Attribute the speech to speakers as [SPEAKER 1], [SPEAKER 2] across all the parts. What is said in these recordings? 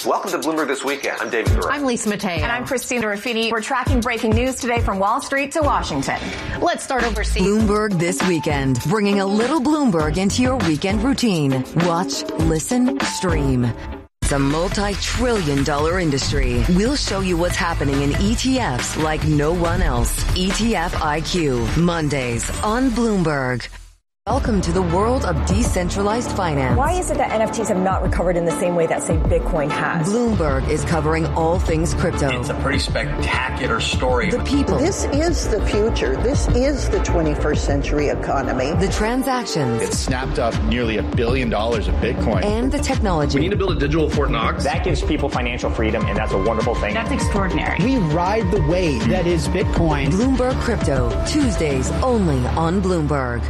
[SPEAKER 1] Welcome to Bloomberg This Weekend. I'm David Gura.
[SPEAKER 2] I'm Lisa Mateo.
[SPEAKER 3] And I'm Christina Ruffini. We're tracking breaking news today from Wall Street to Washington.
[SPEAKER 2] Let's start overseas.
[SPEAKER 4] Bloomberg This Weekend, bringing a little Bloomberg into your weekend routine. Watch, listen, stream. It's a multi-trillion-dollar industry. We'll show you what's happening in ETFs like no one else. ETF IQ, Mondays on Bloomberg. Welcome to the world of decentralized finance.
[SPEAKER 5] Why is it that NFTs have not recovered in the same way that, say, Bitcoin has?
[SPEAKER 4] Bloomberg is covering all things crypto.
[SPEAKER 6] It's a pretty spectacular story.
[SPEAKER 4] The people.
[SPEAKER 7] This is the future. This is the 21st century economy.
[SPEAKER 4] The transactions.
[SPEAKER 8] It snapped up nearly $1 billion of Bitcoin.
[SPEAKER 4] And the technology.
[SPEAKER 9] We need to build a digital Fort Knox.
[SPEAKER 10] That gives people financial freedom, and that's a wonderful thing.
[SPEAKER 3] That's extraordinary.
[SPEAKER 11] We ride the wave that is Bitcoin.
[SPEAKER 4] Bloomberg Crypto, Tuesdays only on Bloomberg.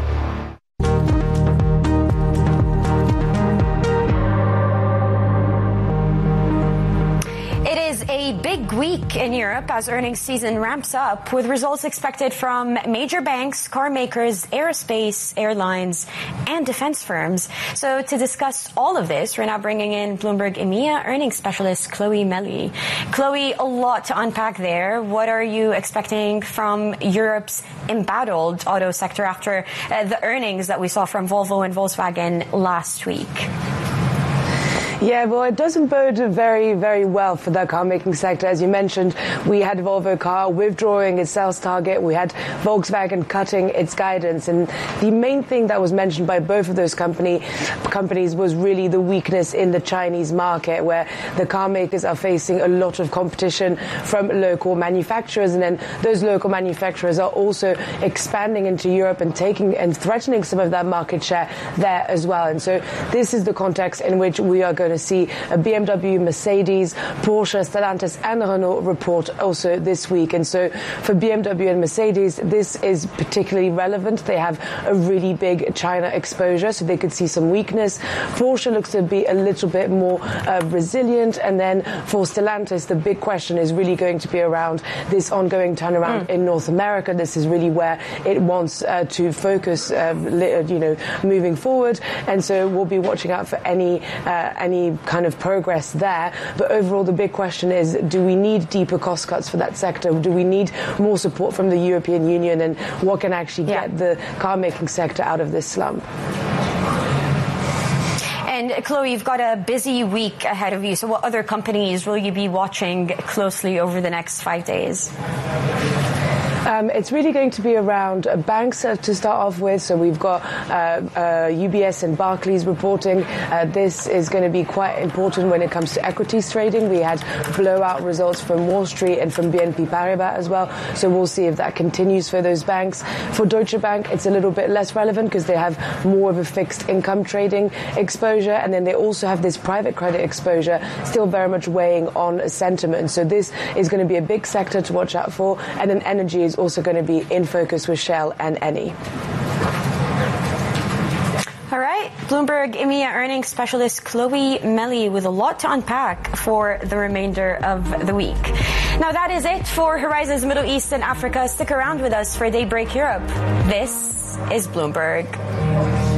[SPEAKER 12] A big week in Europe as earnings season ramps up, with results expected from major banks, car makers, aerospace, airlines, and defense firms. So to discuss all of this, we're now bringing in Bloomberg EMEA earnings specialist Chloe Melly. Chloe, a lot to unpack there. What are you expecting from Europe's embattled auto sector after the earnings that we saw from Volvo and Volkswagen last week?
[SPEAKER 13] Yeah, well, it doesn't bode very, very well for the car-making sector. As you mentioned, we had Volvo Car withdrawing its sales target. We had Volkswagen cutting its guidance. And the main thing that was mentioned by both of those companies was really the weakness in the Chinese market, where the car makers are facing a lot of competition from local manufacturers. And then those local manufacturers are also expanding into Europe and threatening some of that market share there as well. And so this is the context in which we are going to see a BMW, Mercedes, Porsche, Stellantis and Renault report also this week. And so for BMW and Mercedes, this is particularly relevant. They have a really big China exposure, so they could see some weakness. Porsche looks to be a little bit more resilient. And then for Stellantis, the big question is really going to be around this ongoing turnaround in North America. This is really where it wants to focus, moving forward. And so we'll be watching out for any kind of progress there. But overall, the big question is, do we need deeper cost cuts for that sector? Do we need more support from the European Union? And what can actually get the car-making sector out of this slump?
[SPEAKER 12] And Chloe, you've got a busy week ahead of you. So what other companies will you be watching closely over the next 5 days?
[SPEAKER 13] It's really going to be around banks to start off with. So we've got UBS and Barclays reporting. This is going to be quite important when it comes to equities trading. We had blowout results from Wall Street and from BNP Paribas as well. So we'll see if that continues for those banks. For Deutsche Bank, it's a little bit less relevant because they have more of a fixed income trading exposure. And then they also have this private credit exposure still very much weighing on sentiment. So this is going to be a big sector to watch out for. And then energy is also going to be in focus with Shell and Eni.
[SPEAKER 12] All right, Bloomberg EMEA earnings specialist Chloe Melly with a lot to unpack for the remainder of the week. Now that is it for Horizons Middle East and Africa. Stick around with us for Daybreak Europe. This is Bloomberg.